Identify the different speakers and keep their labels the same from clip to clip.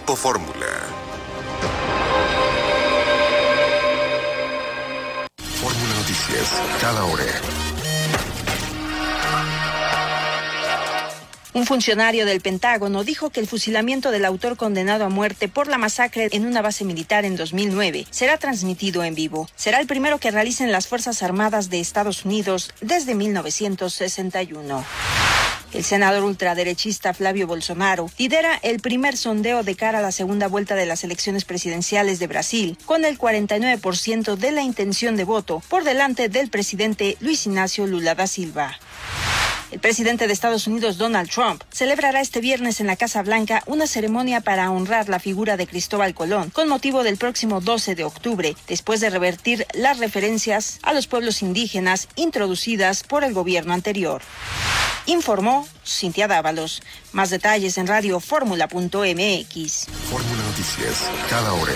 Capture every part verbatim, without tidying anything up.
Speaker 1: Grupo Fórmula. Fórmula Noticias, cada hora.
Speaker 2: Un funcionario del Pentágono dijo que el fusilamiento del autor condenado a muerte por la masacre en una base militar en dos mil nueve será transmitido en vivo. Será el primero que realicen las Fuerzas Armadas de Estados Unidos desde mil novecientos sesenta y uno. El senador ultraderechista Flavio Bolsonaro lidera el primer sondeo de cara a la segunda vuelta de las elecciones presidenciales de Brasil, con el cuarenta y nueve por ciento de la intención de voto por delante del presidente Luis Ignacio Lula da Silva. El presidente de Estados Unidos, Donald Trump, celebrará este viernes en la Casa Blanca una ceremonia para honrar la figura de Cristóbal Colón con motivo del próximo doce de octubre, después de revertir las referencias a los pueblos indígenas introducidas por el gobierno anterior. Informó Cintia Dávalos. Más detalles en radio fórmula punto m x.
Speaker 1: Fórmula Noticias, cada hora.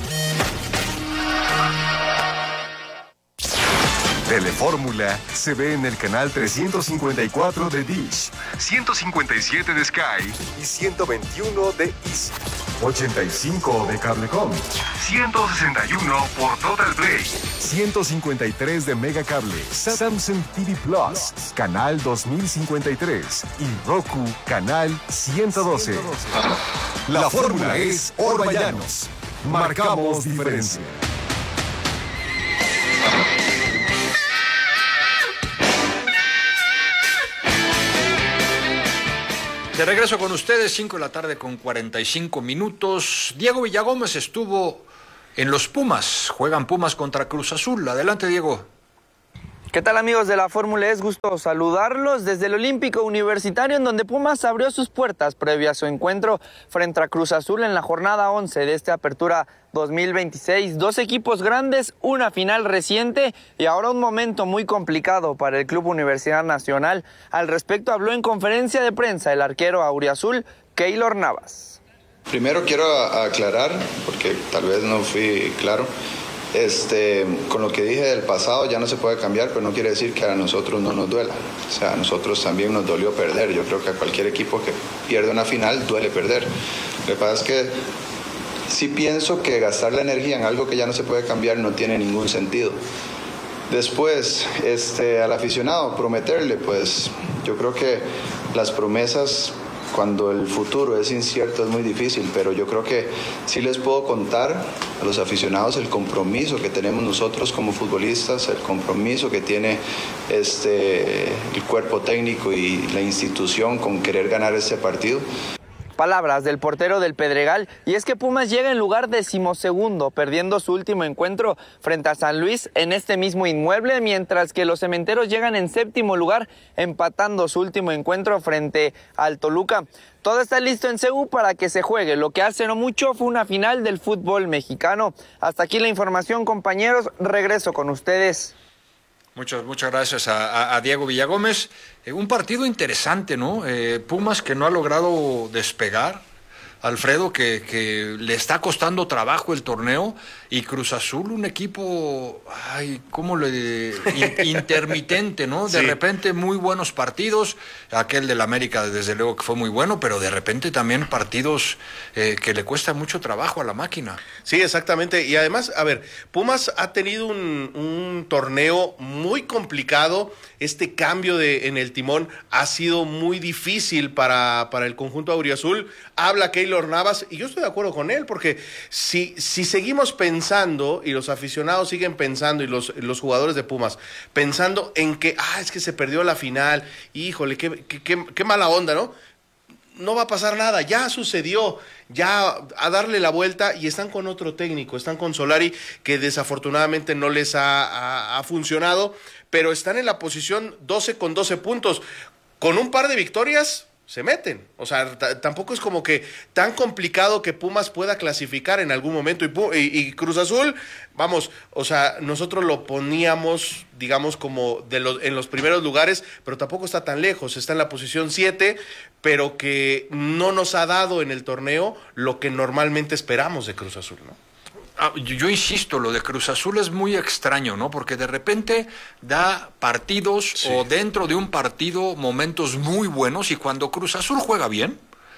Speaker 1: Telefórmula se ve en el canal trescientos cincuenta y cuatro de Dish, ciento cincuenta y siete de Sky y ciento veintiuno de Easy, ochenta y cinco de Cablecom, ciento sesenta y uno por Total Play, ciento cincuenta y tres de Megacable, Samsung T V Plus, canal dos mil cincuenta y tres y Roku, canal ciento doce. La fórmula es Orballanos. Marcamos diferencia.
Speaker 3: De regreso con ustedes, cinco de la tarde con cuarenta y cinco minutos. Diego Villagómez estuvo en los Pumas. Juegan Pumas contra Cruz Azul. Adelante, Diego.
Speaker 4: ¿Qué tal, amigos de la Fórmula? Es gusto saludarlos desde el Olímpico Universitario, en donde Pumas abrió sus puertas previo a su encuentro frente a Cruz Azul en la jornada once de esta apertura dos mil veintiséis. Dos equipos grandes, una final reciente y ahora un momento muy complicado para el Club Universidad Nacional. Al respecto habló en conferencia de prensa el arquero auriazul, Keylor Navas.
Speaker 5: Primero quiero aclarar, porque tal vez no fui claro, Este, con lo que dije del pasado ya no se puede cambiar, pero no quiere decir que a nosotros no nos duela. O sea, a nosotros también nos dolió perder. Yo creo que a cualquier equipo que pierde una final duele perder. Lo que pasa es que sí pienso que gastar la energía en algo que ya no se puede cambiar no tiene ningún sentido. Después, este, al aficionado, prometerle, pues yo creo que las promesas, cuando el futuro es incierto, es muy difícil, pero yo creo que sí les puedo contar a los aficionados el compromiso que tenemos nosotros como futbolistas, el compromiso que tiene este, el cuerpo técnico y la institución con querer ganar este partido.
Speaker 4: Palabras del portero del Pedregal, y es que Pumas llega en lugar decimosegundo, perdiendo su último encuentro frente a San Luis en este mismo inmueble, mientras que los cementeros llegan en séptimo lugar, empatando su último encuentro frente al Toluca. Todo está listo en C U para que se juegue. Lo que hace no mucho fue una final del fútbol mexicano. Hasta aquí la información, compañeros. Regreso con ustedes.
Speaker 3: Muchas, muchas gracias a, a, a Diego Villagómez. Eh, un partido interesante, ¿no? Eh, Pumas que no ha logrado despegar. Alfredo, que, que le está costando trabajo el torneo. Y Cruz Azul, un equipo, ay, ¿cómo le...? In, intermitente, ¿no? De sí. repente muy buenos partidos. Aquel del América, desde luego que fue muy bueno, pero de repente también partidos eh, que le cuesta mucho trabajo a la máquina.
Speaker 6: Sí, exactamente. Y además, a ver, Pumas ha tenido un, un torneo muy complicado. Este cambio de, en el timón ha sido muy difícil para, para el conjunto auriazul. Habla Keylor Navas, y yo estoy de acuerdo con él, porque si, si seguimos pensando, y los aficionados siguen pensando, y los, los jugadores de Pumas, pensando en que, ah, es que se perdió la final, híjole, qué, qué, qué, qué mala onda, ¿no? No va a pasar nada, ya sucedió, ya a darle la vuelta, y están con otro técnico, están con Solari, que desafortunadamente no les ha, ha, ha funcionado, pero están en la posición doce con doce puntos, con un par de victorias se meten. O sea, t- tampoco es como que tan complicado que Pumas pueda clasificar en algún momento. Y, y, y Cruz Azul, vamos, o sea, nosotros lo poníamos, digamos, como de los, en los primeros lugares, pero tampoco está tan lejos. Está en la posición siete, pero que no nos ha dado en el torneo lo que normalmente esperamos de Cruz Azul, ¿no?
Speaker 3: Ah, yo, yo insisto, lo de Cruz Azul es muy extraño, ¿no? Porque de repente da partidos sí. o dentro de un partido momentos muy buenos, y cuando Cruz Azul juega bien,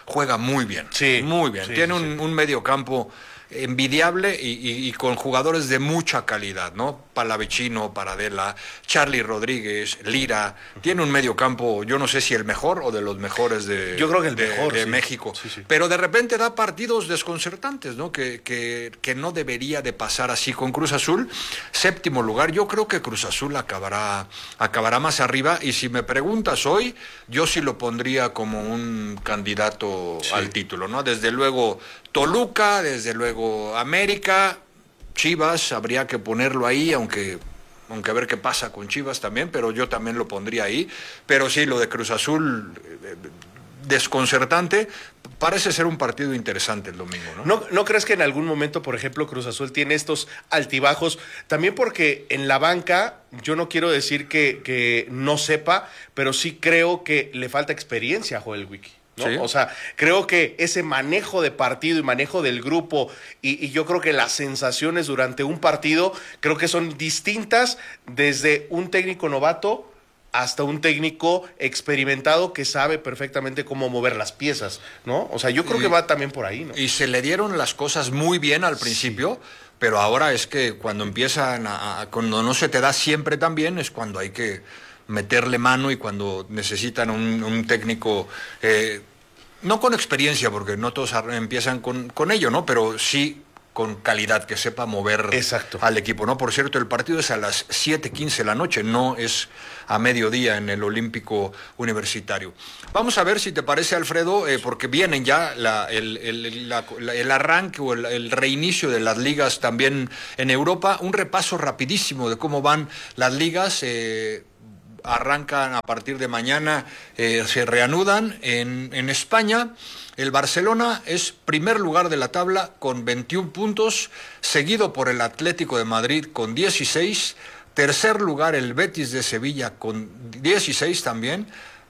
Speaker 3: juega muy bien,
Speaker 6: sí,
Speaker 3: muy bien.
Speaker 6: Sí,
Speaker 3: Tiene
Speaker 6: sí,
Speaker 3: un,
Speaker 6: sí.
Speaker 3: un mediocampo envidiable y, y, y con jugadores de mucha calidad, ¿no? Palavecino, Paradela, Charlie Rodríguez, Lira. Tiene un medio campo, yo no sé si el mejor o de los mejores de,
Speaker 6: yo creo que el
Speaker 3: de,
Speaker 6: mejor,
Speaker 3: de
Speaker 6: sí.
Speaker 3: México.
Speaker 6: Sí, sí.
Speaker 3: Pero de repente da partidos desconcertantes, ¿no? Que, que, que no debería de pasar así con Cruz Azul. Séptimo lugar, yo creo que Cruz Azul acabará, acabará más arriba. Y si me preguntas hoy, yo sí lo pondría como un candidato
Speaker 6: sí.
Speaker 3: al título, ¿no? Desde luego Toluca, desde luego América, Chivas, habría que ponerlo ahí, aunque, aunque a ver qué pasa con Chivas también, pero yo también lo pondría ahí. Pero sí, lo de Cruz Azul, eh, desconcertante. Parece ser un partido interesante el domingo, ¿no?
Speaker 6: ¿no? ¿No crees que en algún momento, por ejemplo, Cruz Azul tiene estos altibajos? También porque en la banca, yo no quiero decir que, que no sepa, pero sí creo que le falta experiencia a Joel Wiki. ¿no?
Speaker 3: Sí.
Speaker 6: O sea, creo que ese manejo de partido y manejo del grupo y, y yo creo que las sensaciones durante un partido creo que son distintas desde un técnico novato hasta un técnico experimentado que sabe perfectamente cómo mover las piezas, ¿no? O sea, yo creo
Speaker 3: y,
Speaker 6: que va también por ahí, ¿no?
Speaker 3: Y se le dieron las cosas muy bien al principio, sí. Pero ahora es que cuando empiezan a, a, cuando no se te da siempre tan bien, es cuando hay que meterle mano y cuando necesitan un, un técnico, eh, no con experiencia, porque no todos empiezan con, con ello, ¿no? Pero sí con calidad, que sepa mover
Speaker 6: Exacto.
Speaker 3: al equipo, ¿no? Por cierto, el partido es a las siete quince de la noche, no es a mediodía en el Olímpico Universitario. Vamos a ver si te parece, Alfredo, eh, porque vienen ya la, el, el, la, el arranque o el, el reinicio de las ligas también en Europa. Un repaso rapidísimo de cómo van las ligas. Eh, arrancan a partir de mañana, eh, se reanudan en, en España. El Barcelona es primer lugar de la tabla con veintiún puntos, seguido por el Atlético de Madrid con dieciséis, tercer lugar el Betis de Sevilla con dieciséis también,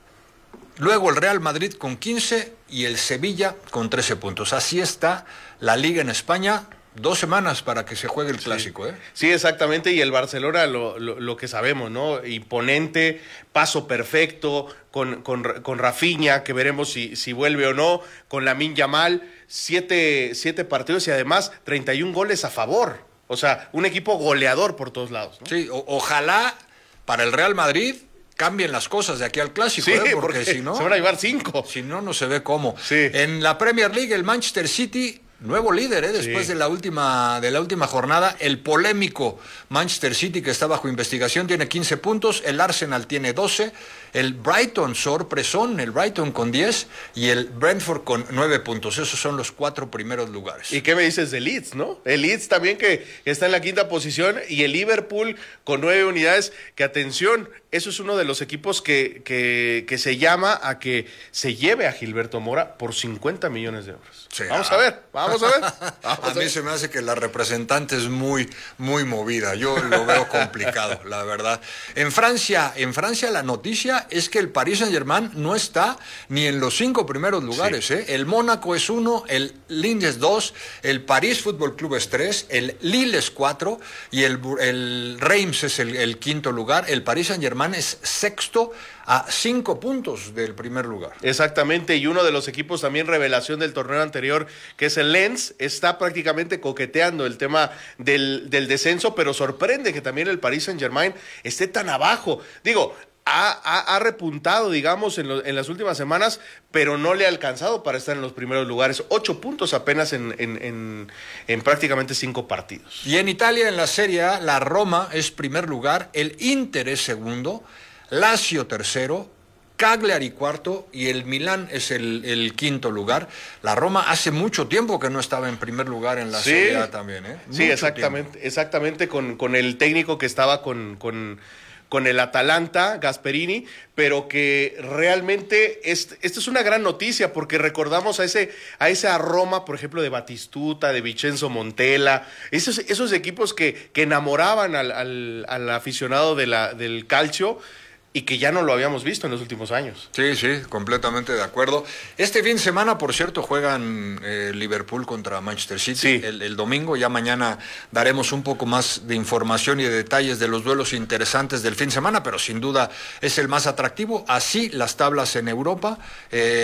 Speaker 3: luego el Real Madrid con quince y el Sevilla con trece puntos. Así está la liga en España. Dos semanas para que se juegue el clásico,
Speaker 6: sí.
Speaker 3: ¿eh?
Speaker 6: Sí, exactamente, y el Barcelona, lo, lo, lo que sabemos, ¿no? Imponente, paso perfecto, con, con, con Rafinha, que veremos si, si vuelve o no, con Lamine Yamal, siete, siete partidos y además treinta y un goles a favor. O sea, un equipo goleador por todos lados, ¿no?
Speaker 3: Sí, o, ojalá para el Real Madrid cambien las cosas de aquí al clásico,
Speaker 6: sí,
Speaker 3: ¿eh? porque,
Speaker 6: porque
Speaker 3: si no
Speaker 6: se van a llevar cinco.
Speaker 3: Si no, no se ve cómo.
Speaker 6: Sí.
Speaker 3: En la Premier League, el Manchester City, nuevo líder, ¿eh? Después
Speaker 6: sí.
Speaker 3: de la última de la última jornada, el polémico Manchester City, que está bajo investigación, tiene quince puntos, el Arsenal tiene doce, el Brighton, sorpresón, el Brighton con diez y el Brentford con nueve puntos. Esos son los cuatro primeros lugares.
Speaker 6: ¿Y qué me dices de Leeds, no? El Leeds también, que está en la quinta posición, y el Liverpool con nueve unidades, que atención, eso es uno de los equipos que, que, que se llama a que se lleve a Gilberto Mora por cincuenta millones de euros.
Speaker 3: Sí,
Speaker 6: vamos
Speaker 3: ah.
Speaker 6: a ver, vamos a ver. Vamos
Speaker 3: a,
Speaker 6: a
Speaker 3: mí
Speaker 6: ver.
Speaker 3: se me hace que la representante es muy, muy movida. Yo lo veo complicado, la verdad. En Francia, en Francia la noticia es que el Paris Saint-Germain no está ni en los cinco primeros lugares.
Speaker 6: Sí.
Speaker 3: ¿eh? El Mónaco es uno, el Lille es dos, el París Fútbol Club es tres, el Lille es cuatro y el, el Reims es el, el quinto lugar. El Paris Saint-Germain es sexto a cinco puntos del primer lugar.
Speaker 6: Exactamente, y uno de los equipos también revelación del torneo anterior, que es el Lens, está prácticamente coqueteando el tema del, del descenso, pero sorprende que también el Paris Saint-Germain esté tan abajo. Digo, ha, ha, ha repuntado, digamos, en, lo, en las últimas semanas, pero no le ha alcanzado para estar en los primeros lugares. Ocho puntos apenas en, en, en, en prácticamente cinco partidos.
Speaker 3: Y en Italia, en la Serie A, la Roma es primer lugar, el Inter es segundo, Lazio tercero, Cagliari cuarto y el Milán es el, el quinto lugar. La Roma hace mucho tiempo que no estaba en primer lugar en la
Speaker 6: sí.
Speaker 3: Serie A también, ¿eh?
Speaker 6: Sí,
Speaker 3: mucho
Speaker 6: exactamente,
Speaker 3: tiempo.
Speaker 6: exactamente con, con el técnico que estaba con, con, con el Atalanta, Gasperini, pero que realmente esta este es una gran noticia porque recordamos a ese a esa Roma, por ejemplo, de Batistuta, de Vincenzo Montella, esos, esos equipos que, que enamoraban al, al, al aficionado de la, del calcio, y que ya no lo habíamos visto en los últimos años.
Speaker 3: Sí, sí, completamente de acuerdo. Este fin de semana, por cierto, juegan eh, Liverpool contra Manchester City.
Speaker 6: Sí.
Speaker 3: El, el domingo, ya mañana daremos un poco más de información y de detalles de los duelos interesantes del fin de semana, pero sin duda es el más atractivo. Así las tablas en Europa. Eh,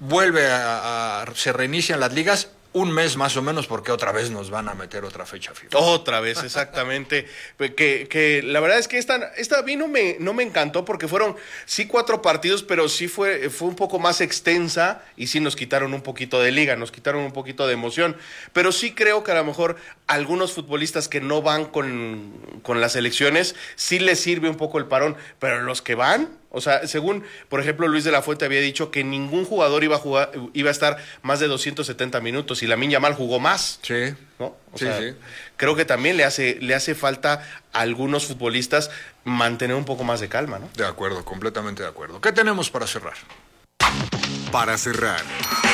Speaker 3: vuelve a, a se reinician las ligas. Un mes más o menos, porque otra vez nos van a meter otra fecha FIFA.
Speaker 6: Otra vez, exactamente. que, que la verdad es que esta, esta a mí no me, no me encantó porque fueron sí cuatro partidos, pero sí fue, fue un poco más extensa y sí nos quitaron un poquito de liga, nos quitaron un poquito de emoción. Pero sí creo que a lo mejor algunos futbolistas que no van con, con las selecciones sí les sirve un poco el parón, pero los que van... O sea, según, por ejemplo, Luis de la Fuente había dicho que ningún jugador iba a jugar, iba a estar más de doscientos setenta minutos y Lamine Yamal jugó más.
Speaker 3: Sí.
Speaker 6: ¿No? O
Speaker 3: sí,
Speaker 6: sea,
Speaker 3: sí.
Speaker 6: Creo que también le hace, le hace falta a algunos futbolistas mantener un poco más de calma, ¿no?
Speaker 3: De acuerdo, completamente de acuerdo. ¿Qué tenemos para cerrar?
Speaker 1: Para cerrar.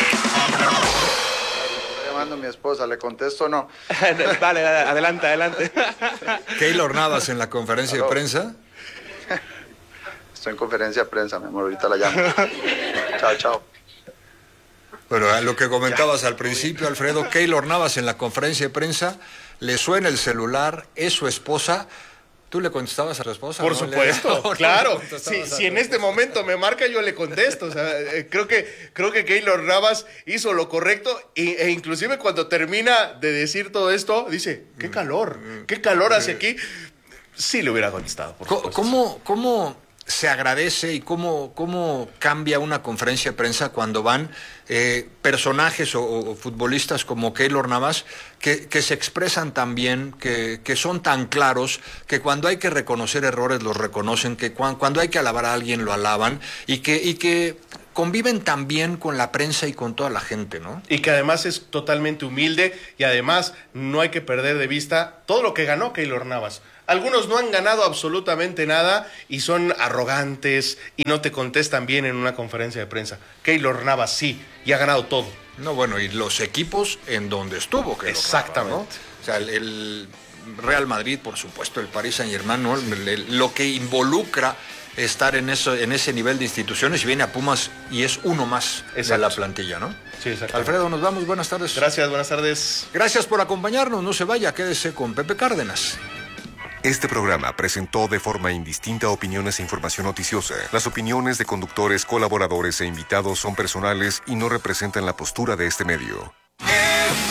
Speaker 5: Estoy llamando a mi esposa, ¿le contesto o no?
Speaker 6: Dale, adelante, adelante.
Speaker 3: Keylor Navas en la conferencia
Speaker 5: Aló.
Speaker 3: de prensa.
Speaker 5: Estoy en conferencia de prensa, mi amor, ahorita la llamo. Chao, chao.
Speaker 3: Bueno, a lo que comentabas al principio, Alfredo, Keylor Navas en la conferencia de prensa, le suena el celular, es su esposa. ¿Tú le contestabas a tu esposa?
Speaker 6: Por
Speaker 3: ¿no?
Speaker 6: supuesto,
Speaker 3: Le... no,
Speaker 6: claro.
Speaker 3: no
Speaker 6: Si,
Speaker 3: a
Speaker 6: si en
Speaker 3: tu
Speaker 6: este
Speaker 3: esposa.
Speaker 6: momento me marca, yo le contesto. O sea, eh, creo que creo que Keylor Navas hizo lo correcto y, e inclusive cuando termina de decir todo esto, dice, qué calor, qué calor hace aquí. Sí le hubiera contestado, por supuesto.
Speaker 3: ¿Cómo, cómo se agradece y cómo, cómo cambia una conferencia de prensa cuando van eh, personajes o, o futbolistas como Keylor Navas que, que se expresan tan bien, que, que son tan claros, que cuando hay que reconocer errores los reconocen, que cuan, cuando hay que alabar a alguien lo alaban y que, y que conviven tan bien con la prensa y con toda la gente, ¿no?
Speaker 6: Y que además es totalmente humilde y además no hay que perder de vista todo lo que ganó Keylor Navas. Algunos no han ganado absolutamente nada y son arrogantes y no te contestan bien en una conferencia de prensa. Keylor Navas sí, y ha ganado todo.
Speaker 3: No, bueno, y los equipos en donde estuvo. Keylor
Speaker 6: Exactamente.
Speaker 3: Navas, ¿no? O sea, el, el Real Madrid, por supuesto, el Paris Saint-Germain, ¿no? El- el- lo que involucra estar en, eso, en ese nivel de instituciones y viene a Pumas y es uno más
Speaker 6: Exacto.
Speaker 3: de la plantilla, ¿no?
Speaker 6: Sí, exactamente.
Speaker 3: Alfredo, nos vamos, buenas tardes.
Speaker 6: Gracias, buenas tardes.
Speaker 3: Gracias por acompañarnos, no se vaya, quédese con Pepe Cárdenas.
Speaker 1: Este programa presentó de forma indistinta opiniones e información noticiosa. Las opiniones de conductores, colaboradores e invitados son personales y no representan la postura de este medio.